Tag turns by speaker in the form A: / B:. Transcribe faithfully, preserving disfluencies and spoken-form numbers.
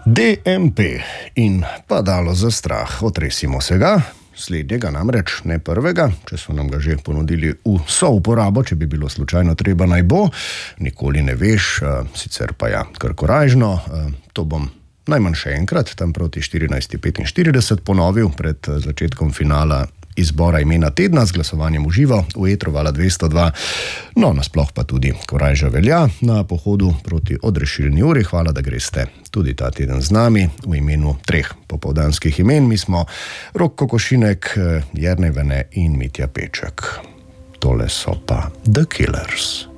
A: D M P in padalo za strah. Otresimo se ga, slednjega namreč, ne prvega, če so nam ga že ponudili v souporabo, če bi bilo slučajno treba, naj bo. Nikoli ne veš, sicer pa ja, kar korajžno. To bom najmanj še enkrat, tam proti štirinajst petinštirideset ponovil pred začetkom finala izbora imena tedna z glasovanjem v živo v etru Vala dvesto dva. No, nasploh pa tudi korajža velja na pohodu proti odrešilni uri. Hvala, da greste tudi ta teden z nami v imenu treh popoldanskih imen. Mi smo Rok Kokošinek, Jernej Vene in Mitja Peček. Tole so pa The Killers.